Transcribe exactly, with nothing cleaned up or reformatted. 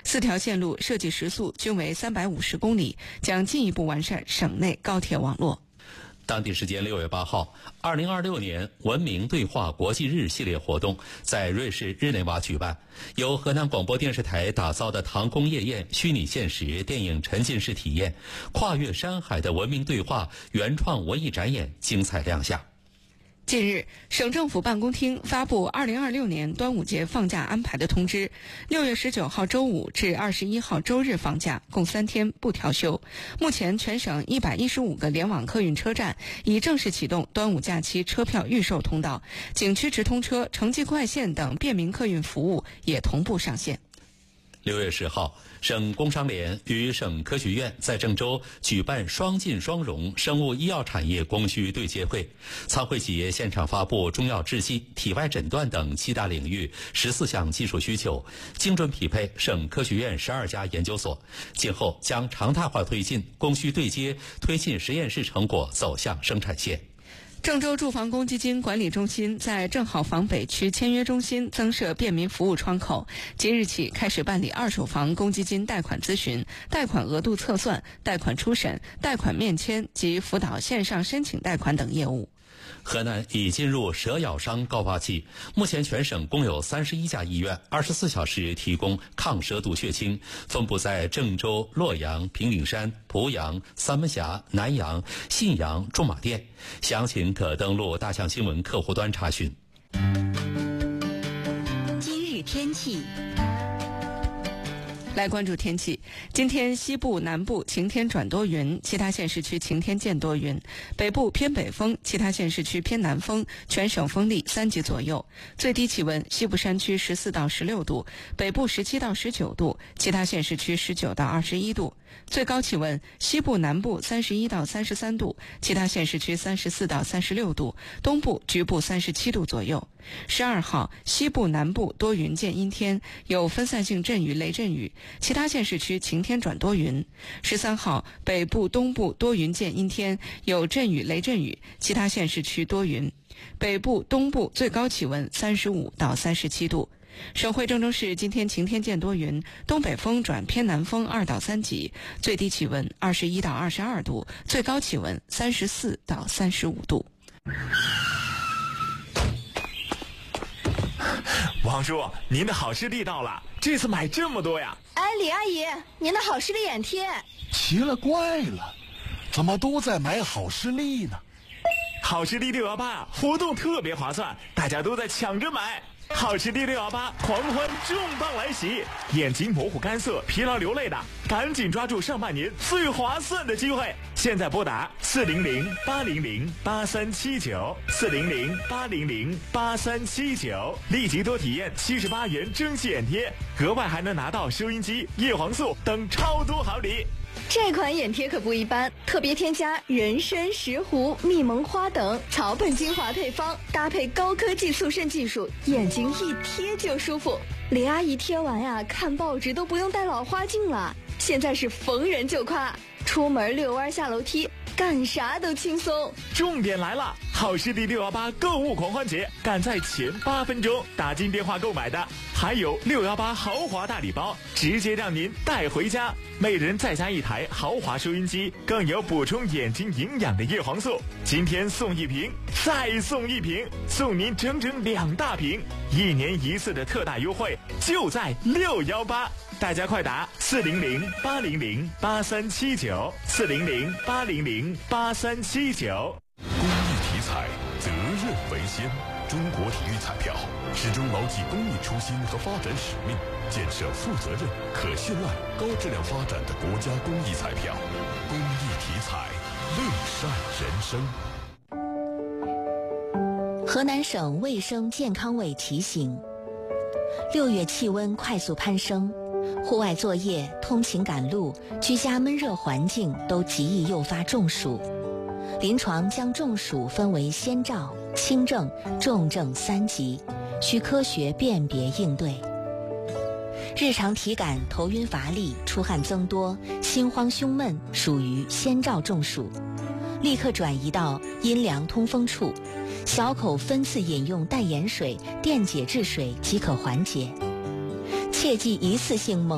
四条线路设计时速均为三百五十公里，将进一步完善省内高铁网络。 当地时间六月八号，二零二六年文明对话国际日系列活动在瑞士日内瓦举办，由河南广播电视台打造的唐宫夜宴虚拟现实电影沉浸式体验、跨越山海的文明对话原创文艺展演精彩亮相。 近日，省政府办公厅发布二零二六年端午节放假安排的通知，六月十九号周五至二十一号周日放假，共三天不调休。目前全省一百一十五个联网客运车站已正式启动端午假期车票预售通道，景区直通车、城际快线等便民客运服务也同步上线。 六月十号，省工商联与省科学院在郑州举办双进双融生物医药产业供需对接会，参会企业现场发布中药制剂、体外诊断等七大领域十四项技术需求，精准匹配省科学院十二家研究所，今后将常态化推进供需对接，推进实验室成果走向生产线。 郑州住房公积金管理中心在正好房北区签约中心增设便民服务窗口，即日起开始办理二手房公积金贷款咨询、贷款额度测算、贷款初审、贷款面签及辅导线上申请贷款等业务。 河南已进入蛇咬伤高发期，目前全省共有三十一家医院二十四小时提供抗蛇毒血清，分布在郑州、洛阳、平顶山、濮阳、三门峡、南阳、信阳、驻马店。详情可登录大象新闻客户端查询。 今日天气。 来关注天气，今天西部、南部晴天转多云，其他县市区晴天见多云，北部偏北风，其他县市区偏南风，全省风力三级左右。最低气温，西部山区十四到十六度，北部十七到十九度，其他县市区十九到二十一度。最高气温，西部、南部三十一到三十三度，其他县市区三十四到三十六度，东部局部三十七度左右。十二号，西部、南部多云见阴天，有分散性阵雨、雷阵雨，其他县市区晴天转多云。十三号，北部、东部多云见阴天，有阵雨、雷阵雨，其他县市区多云。北部、东部最高气温三十五到三十七度。省会郑州市今天晴天见多云，东北风转偏南风二到三级，最低气温二十一到二十二度，最高气温三十四到三十五度。 王叔，您的好视力到了，这次买这么多呀？ 哎，李阿姨，您的好视力眼贴。 奇了怪了，怎么都在买好视力呢？ 好视力六幺八活动特别划算，大家都在抢着买。好视力六幺八狂欢重磅来袭，眼睛模糊干涩、疲劳流泪的，赶紧抓住上半年最划算的机会！现在拨打四零零八零零八三七九四零零八零零八三七九，立即多体验七十八元蒸汽眼贴，额外还能拿到收音机、叶黄素等超多好礼。 这款眼贴可不一般，特别添加人参、石斛、蜜蒙花等草本精华配方，搭配高科技速渗技术，眼睛一贴就舒服。李阿姨贴完呀，看报纸都不用戴老花镜了。现在是逢人就夸，出门遛弯下楼梯，干啥都轻松。 重点来了，好视力六幺八购物狂欢节，赶在前八分钟打进电话购买的，还有六幺八豪华大礼包，直接让您带回家。每人再加一台豪华收音机，更有补充眼睛营养的叶黄素。今天送一瓶，再送一瓶，送您整整两大瓶，一年一次的特大优惠，就在六幺八。大家快打四零零八零零八三七九四零零八零零八三七九。 公益体彩，责任为先。中国体育彩票始终牢记公益初心和发展使命，建设负责任、可信赖、高质量发展的国家公益彩票。公益体彩，乐善人生。 河南省卫生健康委提醒：六月气温快速攀升，户外作业、通勤赶路、居家闷热环境都极易诱发中暑。临床将中暑分为先兆、轻症、重症三级，需科学辨别应对。日常体感头晕乏力、出汗增多、心慌胸闷属于先兆中暑，立刻转移到阴凉通风处，小口分次饮用淡盐水、电解质水即可缓解。切忌一次性猛